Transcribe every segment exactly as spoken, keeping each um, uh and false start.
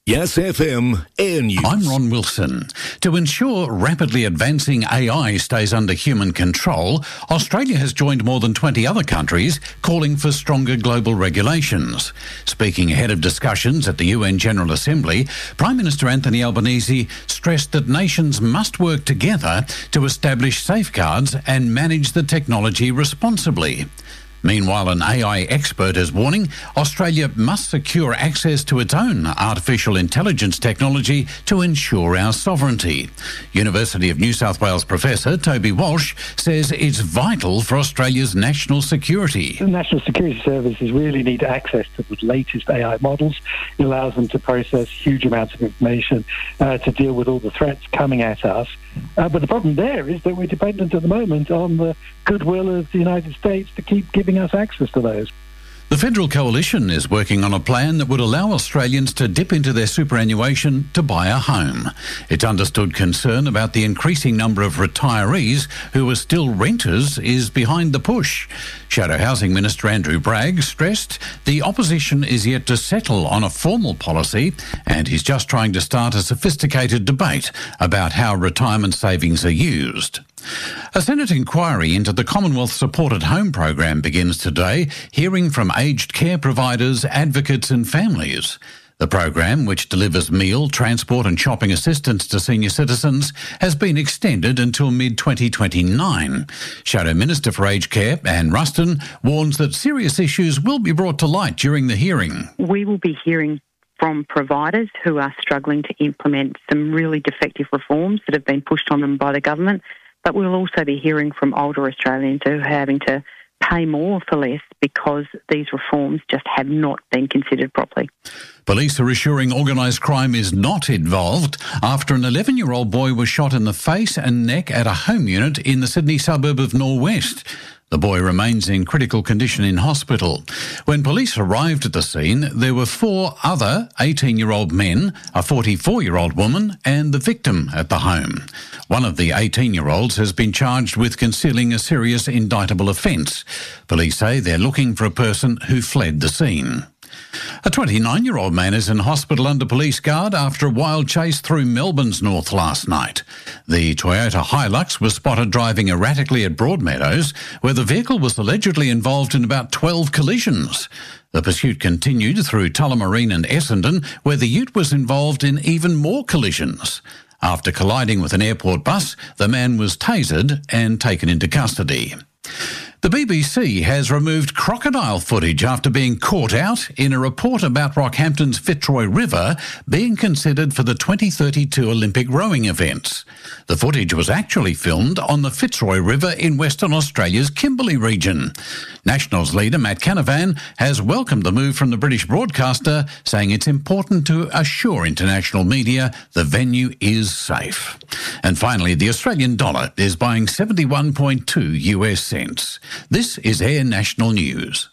Yes F M Air News. I'm Ron Wilson. To ensure rapidly advancing A I stays under human control, Australia has joined more than twenty other countries calling for stronger global regulations. Speaking ahead of discussions at the U N General Assembly, Prime Minister Anthony Albanese stressed that nations must work together to establish safeguards and manage the technology responsibly. Meanwhile, an A I expert is warning Australia must secure access to its own artificial intelligence technology to ensure our sovereignty. University of New South Wales professor Toby Walsh says it's vital for Australia's national security. The National Security Services really need access to the latest A I models. It allows them to process huge amounts of information uh, to deal with all the threats coming at us. Uh, but the problem there is that we're dependent at the moment on the goodwill of the United States to keep giving us access to those. The Federal Coalition is working on a plan that would allow Australians to dip into their superannuation to buy a home. It's understood concern about the increasing number of retirees who are still renters is behind the push. Shadow Housing Minister Andrew Bragg stressed the opposition is yet to settle on a formal policy, and he's just trying to start a sophisticated debate about how retirement savings are used. A Senate inquiry into the Commonwealth Supported Home Program begins today, hearing from aged care providers, advocates and families. The program, which delivers meal, transport and shopping assistance to senior citizens, has been extended until mid twenty twenty-nine. Shadow Minister for Aged Care, Anne Ruston, warns that serious issues will be brought to light during the hearing. We will be hearing from providers who are struggling to implement some really defective reforms that have been pushed on them by the government. But we'll also be hearing from older Australians who are having to pay more for less because these reforms just have not been considered properly. Police are assuring organised crime is not involved after an eleven-year-old boy was shot in the face and neck at a home unit in the Sydney suburb of Norwest. The boy remains in critical condition in hospital. When police arrived at the scene, there were four other eighteen-year-old men, a forty-four-year-old woman and the victim at the home. One of the eighteen-year-olds has been charged with concealing a serious indictable offence. Police say they're looking for a person who fled the scene. A twenty-nine-year-old man is in hospital under police guard after a wild chase through Melbourne's north last night. The Toyota Hilux was spotted driving erratically at Broadmeadows, where the vehicle was allegedly involved in about twelve collisions. The pursuit continued through Tullamarine and Essendon, where the ute was involved in even more collisions. After colliding with an airport bus, the man was tasered and taken into custody. The B B C has removed crocodile footage after being caught out in a report about Rockhampton's Fitzroy River being considered for the twenty thirty-two Olympic rowing events. The footage was actually filmed on the Fitzroy River in Western Australia's Kimberley region. Nationals leader Matt Canavan has welcomed the move from the British broadcaster, saying it's important to assure international media the venue is safe. And finally, the Australian dollar is buying seventy-one point two US cents. This is Air National News.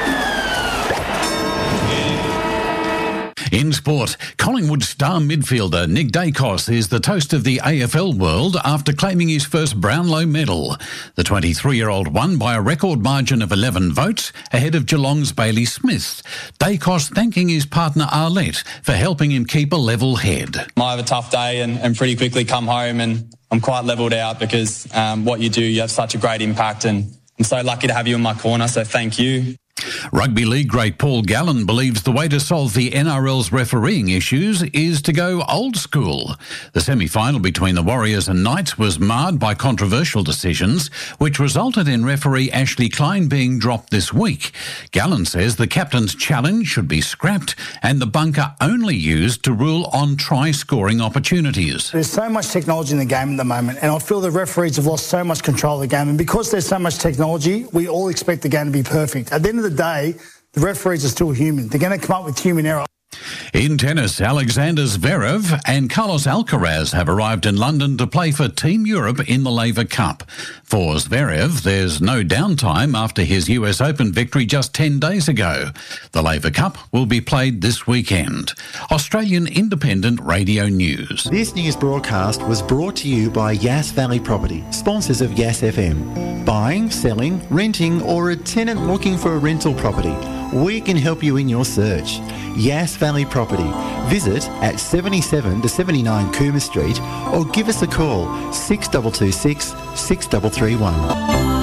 In sport, Collingwood star midfielder Nick Dacos is the toast of the A F L world after claiming his first Brownlow medal. The twenty-three-year-old won by a record margin of eleven votes ahead of Geelong's Bailey Smith. Dacos thanking his partner Arlette for helping him keep a level head. I have a tough day and, and pretty quickly come home and I'm quite levelled out because um, what you do, you have such a great impact and I'm so lucky to have you in my corner, so thank you. Rugby league great Paul Gallen believes the way to solve the N R L's refereeing issues is to go old school. The semi-final between the Warriors and Knights was marred by controversial decisions, which resulted in referee Ashley Klein being dropped this week. Gallen says the captain's challenge should be scrapped and the bunker only used to rule on try-scoring opportunities. There's so much technology in the game at the moment, and I feel the referees have lost so much control of the game, and because there's so much technology, we all expect the game to be perfect. At the end of the day, the referees are still human. They're going to come up with human error. In tennis, Alexander Zverev and Carlos Alcaraz have arrived in London to play for Team Europe in the Laver Cup. For Zverev, there's no downtime after his U S Open victory just ten days ago. The Laver Cup will be played this weekend. Australian Independent Radio News. This news broadcast was brought to you by Yass Valley Property, sponsors of Yass F M. Buying, selling, renting or a tenant looking for a rental property, we can help you in your search. Yass Valley Property, Visit at seventy-seven to seventy-nine Cooma Street or give us a call six two two six, six three three one.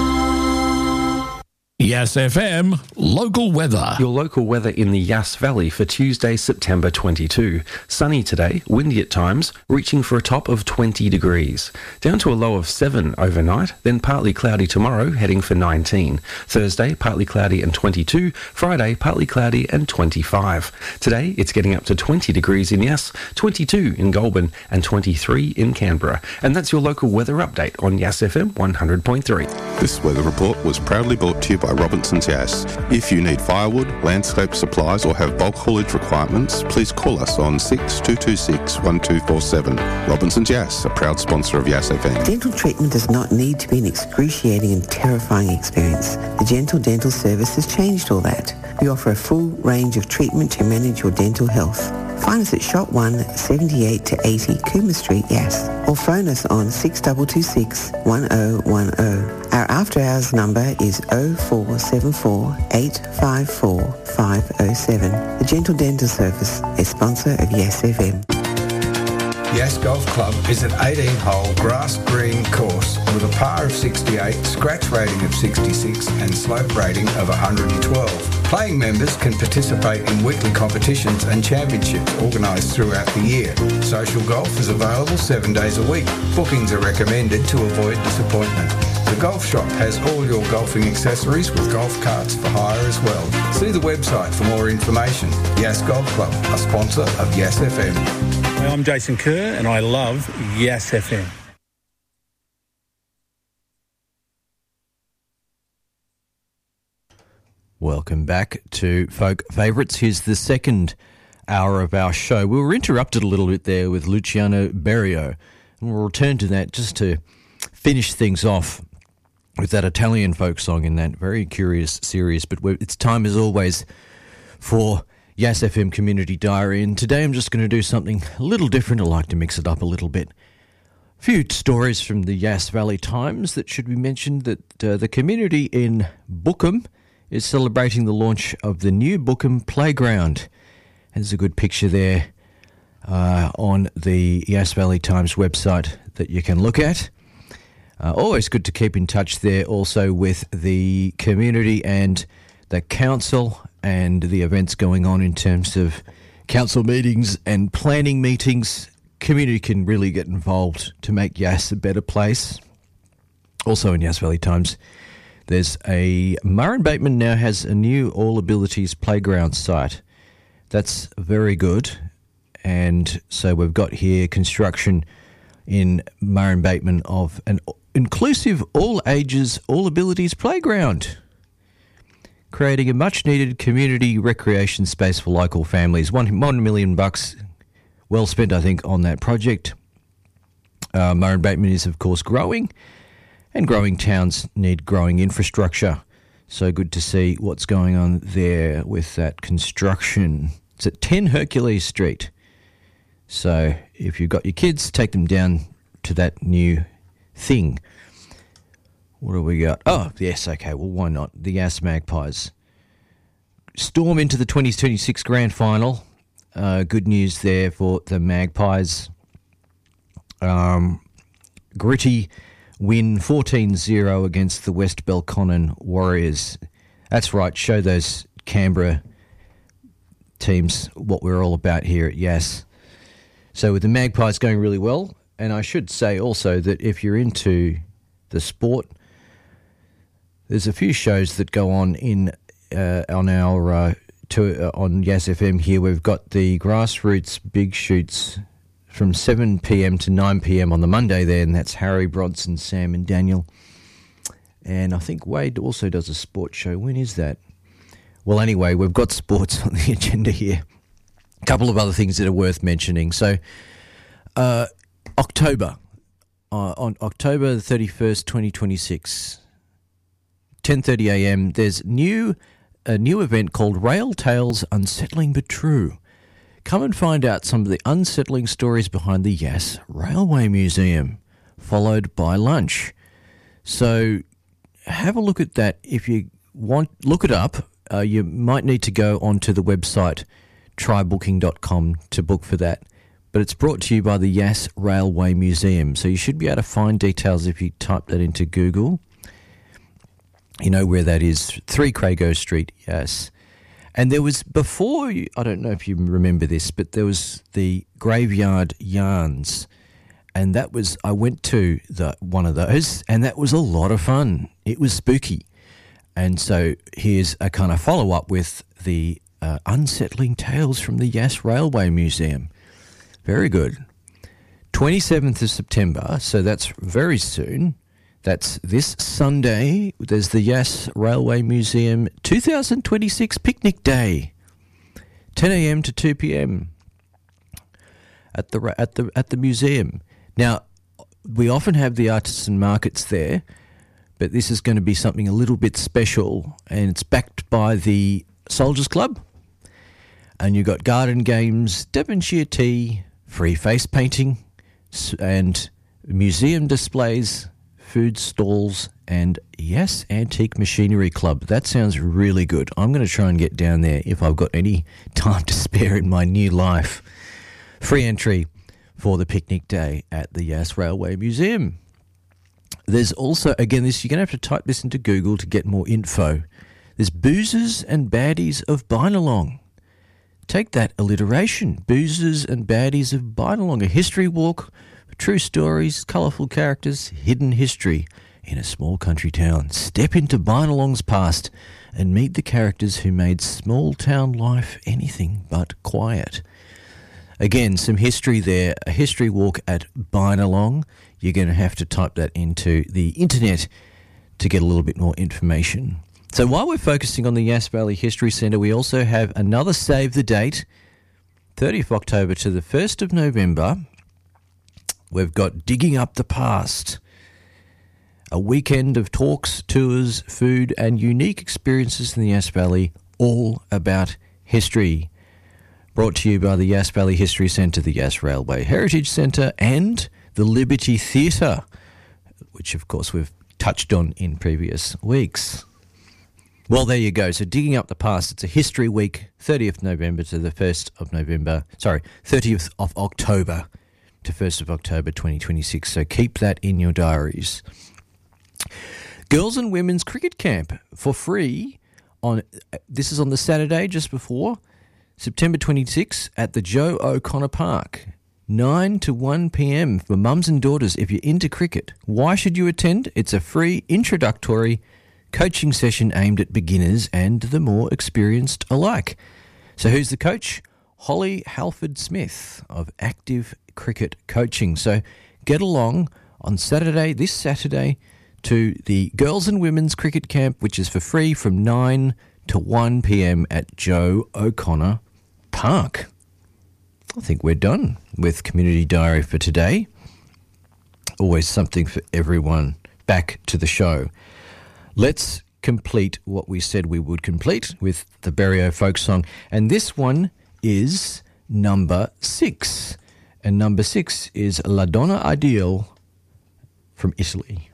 Yass F M local weather. Your local weather in the Yass Valley for Tuesday, September twenty-second. Sunny today, windy at times, reaching for a top of twenty degrees. Down to a low of seven overnight, then partly cloudy tomorrow, heading for nineteen. Thursday, partly cloudy and twenty-two. Friday, partly cloudy and twenty-five. Today, it's getting up to twenty degrees in Yass, twenty-two in Goulburn and twenty-three in Canberra. And that's your local weather update on Yass F M one hundred point three. This weather report was proudly brought to you by Robinson's Yass. If you need firewood, landscape supplies or have bulk haulage requirements, please call us on six two two six, one two four seven. Robinson's Yass, a proud sponsor of Yass F M. Dental treatment does not need to be an excruciating and terrifying experience. The Gentle Dental Service has changed all that. We offer a full range of treatment to manage your dental health. Find us at Shop one, seventy-eight to eighty Cooma Street, Yass, or phone us on six two two six, one oh one oh. Our after-hours number is oh four seven four, eight five four, five oh seven. The Gentle Dental Service, a sponsor of Yass F M. Yass Golf Club is an eighteen-hole grass green course with a par of sixty-eight, scratch rating of sixty-six and slope rating of one hundred twelve. Playing members can participate in weekly competitions and championships organised throughout the year. Social golf is available seven days a week. Bookings are recommended to avoid disappointment. The golf shop has all your golfing accessories with golf carts for hire as well. See the website for more information. Yass Golf Club, a sponsor of Yass F M. Hi, I'm Jason Kerr and I love Yass F M. Welcome back to Folk Favourites. Here's the second hour of our show. We were interrupted a little bit there with Luciano Berio, and we'll return to that just to finish things off with that Italian folk song in that very curious series. But it's time, as always, for Yass F M Community Diary, and today I'm just going to do something a little different. I like to mix it up a little bit. A few stories from the Yass Valley Times that should be mentioned. That uh, the community in Bookham is celebrating the launch of the new Bookham Playground. And there's a good picture there uh, on the Yass Valley Times website that you can look at. Uh, always good to keep in touch there also with the community and the council and the events going on in terms of council meetings and planning meetings. Community can really get involved to make Yass a better place. Also in Yass Valley Times, there's a... Murrin Bateman now has a new All Abilities Playground site. That's very good. And so we've got here construction in Murrin Bateman of an inclusive all-ages, all-abilities playground, creating a much-needed community recreation space for local families. One, one million bucks well spent, I think, on that project. Uh, Murrin Bateman is, of course, growing, and growing towns need growing infrastructure. So good to see what's going on there with that construction. It's at ten Hercules Street. So if you've got your kids, take them down to that new thing. What do we got? Oh, yes, okay, well, why not? The Yass Magpies storm into the twenty twenty-six Grand Final. Uh, good news there for the Magpies. Um, gritty win fourteen zero against the West Belconnen Warriors. That's right, show those Canberra teams what we're all about here at Yass. So with the Magpies going really well, and I should say also that if you're into the sport, there's a few shows that go on in uh, on our uh, to uh, on Yass F M here. We've got the Grassroots Big Shoots from seven p.m. to nine p.m. on the Monday there, and that's Harry, Bronson, Sam and Daniel. And I think Wade also does a sports show. When is that? Well, anyway, we've got sports on the agenda here. A couple of other things that are worth mentioning. So, uh, October, uh, on October the thirty-first, twenty twenty-six, ten thirty a.m., there's new a new event called Rail Tales Unsettling But True. Come and find out some of the unsettling stories behind the Yass Railway Museum, followed by lunch. So have a look at that. If you want, look it up. Uh, you might need to go onto the website try booking dot com to book for that. But it's brought to you by the Yass Railway Museum. So you should be able to find details if you type that into Google. You know where that is, three Crago Street, Yass. And there was, before, I don't know if you remember this, but there was the Graveyard Yarns. And that was, I went to the one of those, and that was a lot of fun. It was spooky. And so here's a kind of follow-up with the uh, Unsettling Tales from the Yass Railway Museum. Very good. twenty-seventh of September, so that's very soon. That's this Sunday. There's the Yass Railway Museum two thousand twenty-six Picnic Day, ten a.m. to two p.m. at the at the at the museum. Now, we often have the artisan markets there, but this is going to be something a little bit special, and it's backed by the Soldiers Club. And you've got garden games, Devonshire tea, free face painting, and museum displays, food stalls, and yes, Antique Machinery Club. That sounds really good. I'm going to try and get down there if I've got any time to spare in my new life. Free entry for the picnic day at the Yass Railway Museum. There's also, again, this you're going to have to type this into Google to get more info. There's Boozers and Baddies of Bynalong. Take that alliteration. Boozers and Baddies of Bynalong, a history walk for true stories, colourful characters, hidden history in a small country town. Step into Bynalong's past and meet the characters who made small town life anything but quiet. Again, some history there, a history walk at Bynalong. You're going to have to type that into the internet to get a little bit more information. So while we're focusing on the Yass Valley History Centre, we also have another save the date, thirtieth of October to the first of November. We've got Digging Up the Past, a weekend of talks, tours, food and unique experiences in the Yass Valley, all about history. Brought to you by the Yass Valley History Centre, the Yass Railway Heritage Centre and the Liberty Theatre, which of course we've touched on in previous weeks. Well, there you go. So Digging Up the Past, it's a history week, thirtieth of November to the first of November, sorry, thirtieth of October to first of October twenty twenty-six. So keep that in your diaries. Girls and Women's Cricket Camp for free on, this is on the Saturday just before, September twenty-sixth at the Joe O'Connor Park. nine to one p.m. for mums and daughters if you're into cricket. Why should you attend? It's a free introductory coaching session aimed at beginners and the more experienced alike. So who's the coach? Holly Halford-Smith of Active Cricket Coaching. So get along on Saturday, this Saturday, to the Girls and Women's Cricket Camp, which is for free from nine to one p.m. at Joe O'Connor Park. I think we're done with Community Diary for today. Always something for everyone. Back to the show. Let's complete what we said we would complete with the Berio folk song. And this one is number six. And number six is La Donna Ideal from Italy.